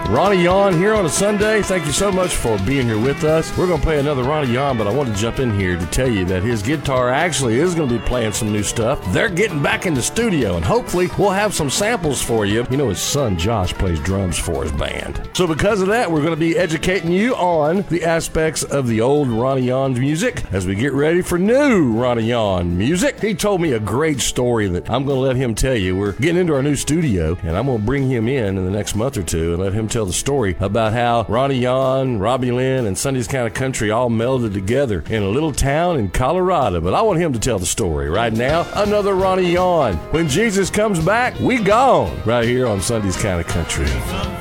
Ronnie Yon here on a Sunday. Thank you so much for being here with us. We're going to play another Ronnie Yon, but I want to jump in here to tell you that his guitar actually is going to be playing some new stuff. They're getting back in the studio, and hopefully we'll have some samples for you. You know, his son Josh plays drums for his band. So because of that, we're going to be educating you on the aspects of the old Ronnie Yon music as we get ready for new Ronnie Yon music. He told me a great story that I'm going to let him tell you. We're getting into our new studio, and I'm going to bring him in the next month or two and let him tell the story about how Ronnie Yon, Robbie Lynn, and Sunday's Kind of Country all melded together in a little town in Colorado. But I want him to tell the story. Right now, another Ronnie Yon. When Jesus comes back, we gone. Right here on Sunday's Kind of Country.